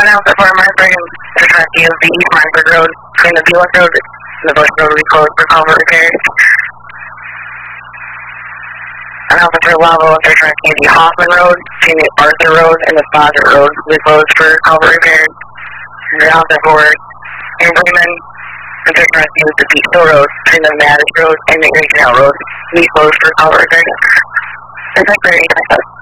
Announce it for Marburg and they're trying to use the East Marburg Road between the Buick Road and the Bush Road will be closed for culvert repairs. Announce it for Lavo and they're trying to use the Hoffman Road between the Arthur Road and the Spotter Road will be closed for culvert repairs. Announce it for Bremen and they're trying to use the Beach Hill Road between the Maddox Road and the Green Canal Road will be closed for culvert repairs. Is that great?